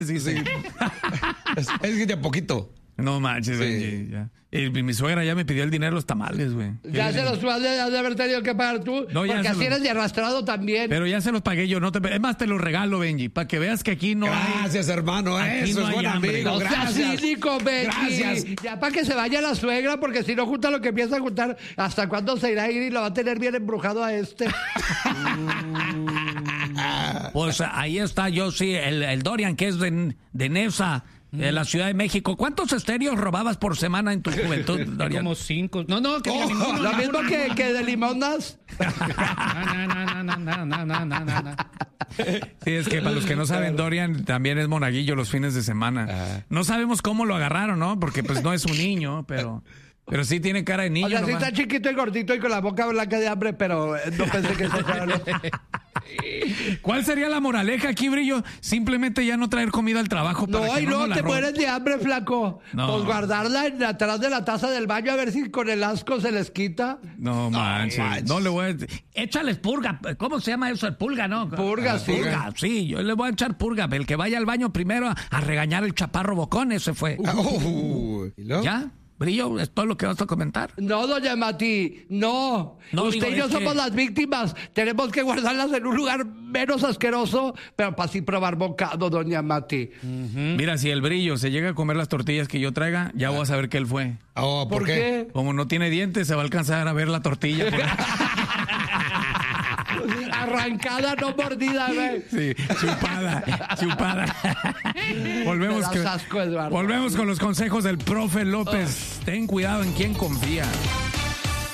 Sí. Es que de a poquito. No manches, Sí. Benji, ya. Y mi suegra ya me pidió el dinero de los tamales, güey. Ya se los has de haber tenido que pagar tú, No, ya porque se así los- eres de arrastrado también. Pero ya se los pagué yo. Es más, te los regalo, Benji, para que veas que aquí no hay... Gracias, hermano. Aquí Eso no es hay buen hambre. amigo. No seas Gracias. cínico, Benji. Gracias. Ya para que se vaya la suegra, porque si no junta lo que empieza a juntar, ¿hasta cuándo se irá a ir y lo va a tener bien embrujado a este? Pues ahí está, yo sí, el Dorian, que es de Nesa, de la Ciudad de México. ¿Cuántos estéreos robabas por semana en tu juventud, Dorian? Como 5. No, que diga ninguno. Lo mismo ninguno. que de limonas. No. Sí, es que para los que no saben, Dorian también es monaguillo los fines de semana. No sabemos cómo lo agarraron, ¿no? Porque pues no es un niño, pero sí tiene cara de niño. O sea, sí nomás. está chiquito y gordito y con la boca blanca de hambre, pero no pensé que eso fuera lo... ¿Cuál sería la moraleja aquí, Brillo? Simplemente ya no traer comida al trabajo para No, que y no luego nos la te roben. mueres de hambre, flaco. No. Pues guardarla atrás de la taza del baño a ver si con el asco se les quita. No manches. No le voy a... Échales purga. ¿Cómo se llama eso? El pulga, ¿no? Purga, sí. Purga, sí. Yo le voy a echar purga. El que vaya al baño primero a regañar el chaparro bocón, ese fue. ¿Y luego? ¿Ya? Brillo, ¿es todo lo que vas a comentar? No, doña Mati, no. No, Usted digo, y yo es somos que- las víctimas. Tenemos que guardarlas en un lugar menos asqueroso, pero para así probar bocado, doña Mati. Mira, si el Brillo se llega a comer las tortillas que yo traiga, ya voy a saber que él fue. Oh, ¿Por qué? Como no tiene dientes, se va a alcanzar a ver la tortilla. Arrancada, no mordida, güey. Sí, chupada. Volvemos, Me das asco, Eduardo. volvemos con los consejos del profe López. Ten cuidado en quién confías.